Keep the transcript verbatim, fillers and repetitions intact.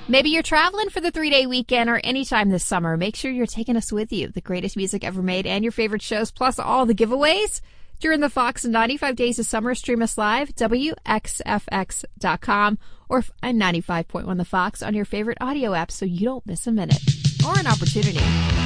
Maybe you're traveling for the three-day weekend or anytime this summer. Make sure you're taking us with you. The greatest music ever made and your favorite shows, plus all the giveaways during the Fox ninety-five Days of Summer. Stream us live, W X F X dot com or ninety-five point one The Fox on your favorite audio app so you don't miss a minute or an opportunity.